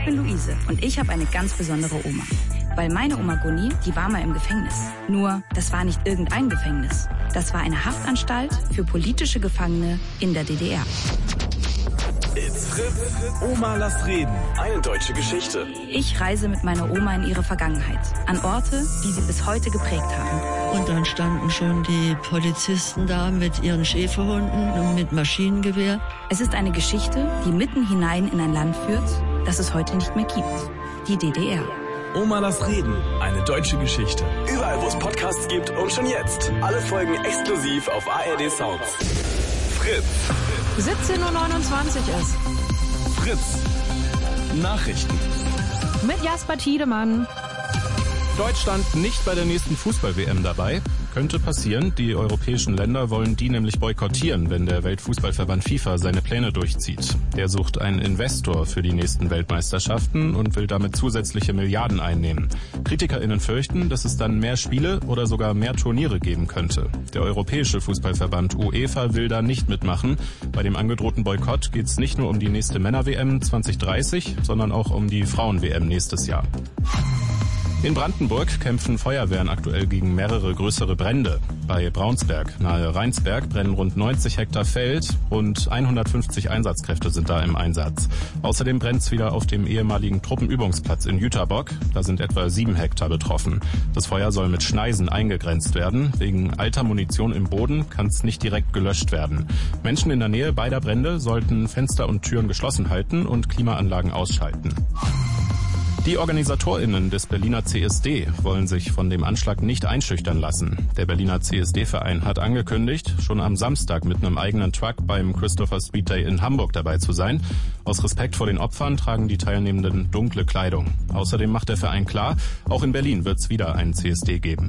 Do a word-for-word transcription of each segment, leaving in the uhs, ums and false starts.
Ich bin Luise und ich habe eine ganz besondere Oma. Weil meine Oma Gunni, die war mal im Gefängnis. Nur, das war nicht irgendein Gefängnis. Das war eine Haftanstalt für politische Gefangene in der D D R. It's Fritz. Oma, lass reden. Eine deutsche Geschichte. Ich reise mit meiner Oma in ihre Vergangenheit. An Orte, die sie bis heute geprägt haben. Und dann standen schon die Polizisten da mit ihren Schäferhunden und mit Maschinengewehr. Es ist eine Geschichte, die mitten hinein in ein Land führt, das es heute nicht mehr gibt. Die D D R. Oma, lass reden. Eine deutsche Geschichte. Überall, wo es Podcasts gibt und schon jetzt. Alle Folgen exklusiv auf A R D Sounds. Fritz. siebzehn Uhr neunundzwanzig ist. Fritz. Nachrichten. Mit Jasper Tiedemann. Deutschland nicht bei der nächsten Fußball-W M dabei. Könnte passieren. Die europäischen Länder wollen die nämlich boykottieren, wenn der Weltfußballverband FIFA seine Pläne durchzieht. Der sucht einen Investor für die nächsten Weltmeisterschaften und will damit zusätzliche Milliarden einnehmen. KritikerInnen fürchten, dass es dann mehr Spiele oder sogar mehr Turniere geben könnte. Der europäische Fußballverband UEFA will da nicht mitmachen. Bei dem angedrohten Boykott geht es nicht nur um die nächste Männer-W M zwanzig dreißig, sondern auch um die Frauen-W M nächstes Jahr. In Brandenburg kämpfen Feuerwehren aktuell gegen mehrere größere Brände. Bei Braunsberg nahe Rheinsberg brennen rund neunzig Hektar Feld und hundertfünfzig Einsatzkräfte sind da im Einsatz. Außerdem brennt es wieder auf dem ehemaligen Truppenübungsplatz in Jüterbock. Da sind etwa sieben Hektar betroffen. Das Feuer soll mit Schneisen eingegrenzt werden. Wegen alter Munition im Boden kann es nicht direkt gelöscht werden. Menschen in der Nähe beider Brände sollten Fenster und Türen geschlossen halten und Klimaanlagen ausschalten. Die OrganisatorInnen des Berliner C S D wollen sich von dem Anschlag nicht einschüchtern lassen. Der Berliner C S D-Verein hat angekündigt, schon am Samstag mit einem eigenen Truck beim Christopher Street Day in Hamburg dabei zu sein. Aus Respekt vor den Opfern tragen die Teilnehmenden dunkle Kleidung. Außerdem macht der Verein klar, auch in Berlin wird es wieder einen C S D geben.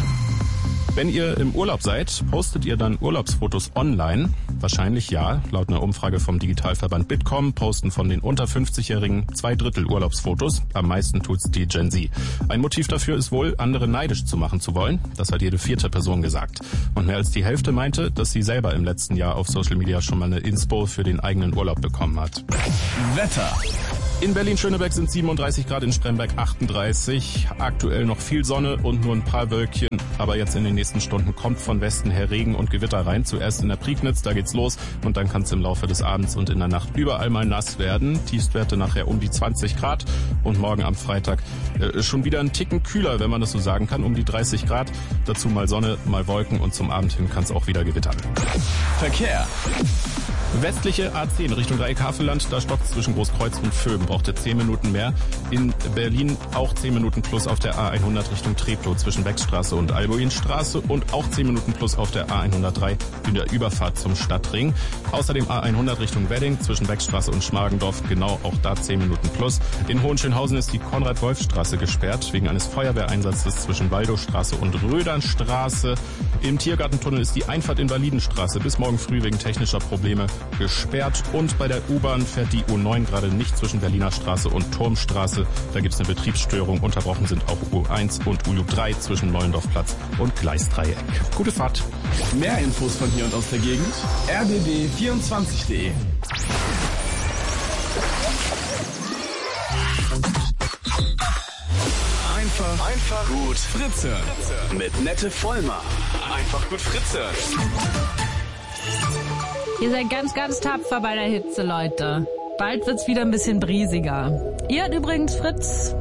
Wenn ihr im Urlaub seid, postet ihr dann Urlaubsfotos online? Wahrscheinlich ja. Laut einer Umfrage vom Digitalverband Bitkom posten von den unter fünfzigjährigen zwei Drittel Urlaubsfotos. Am meisten tut's die Gen Z. Ein Motiv dafür ist wohl, andere neidisch zu machen zu wollen. Das hat jede vierte Person gesagt. Und mehr als die Hälfte meinte, dass sie selber im letzten Jahr auf Social Media schon mal eine Inspo für den eigenen Urlaub bekommen hat. Wetter. In Berlin-Schöneberg sind siebenunddreißig Grad, in Spremberg achtunddreißig. Aktuell noch viel Sonne und nur ein paar Wölkchen. Aber jetzt in den nächsten Stunden kommt von Westen her Regen und Gewitter rein. Zuerst in der Prignitz, da geht's los. Und dann kann es im Laufe des Abends und in der Nacht überall mal nass werden. Tiefstwerte nachher um die zwanzig Grad. Und morgen am Freitag äh, schon wieder ein Ticken kühler, wenn man das so sagen kann, um die dreißig Grad. Dazu mal Sonne, mal Wolken und zum Abend hin kann es auch wieder gewittern. Verkehr. Westliche A zehn Richtung Dreieck-Havelland, da stockt zwischen Großkreuz und Vöben, braucht ihr zehn Minuten mehr. In Berlin auch zehn Minuten plus auf der A hundert Richtung Treptow zwischen Beckstraße und Albuinstraße und auch zehn Minuten plus auf der A hundertdrei in der Überfahrt zum Stadtring. Außerdem A hundert Richtung Wedding zwischen Beckstraße und Schmargendorf, genau auch da zehn Minuten plus. In Hohenschönhausen ist die Konrad-Wolf-Straße gesperrt wegen eines Feuerwehreinsatzes zwischen Waldowstraße und Rödernstraße. Im Tiergartentunnel ist die Einfahrt in Validenstraße bis morgen früh wegen technischer Probleme gesperrt und bei der U-Bahn fährt die U neun gerade nicht zwischen Berliner Straße und Turmstraße. Da gibt es eine Betriebsstörung. Unterbrochen sind auch U eins und U drei zwischen Neulendorfplatz und Gleisdreieck. Gute Fahrt. Mehr Infos von hier und aus der Gegend. r b b vierundzwanzig punkt de. Einfach, einfach gut Fritz hören. Mit Nette Vollmer. Einfach gut Fritz hören. Ihr seid ganz, ganz tapfer bei der Hitze, Leute. Bald wird's wieder ein bisschen briesiger. Ihr hört übrigens Fritz.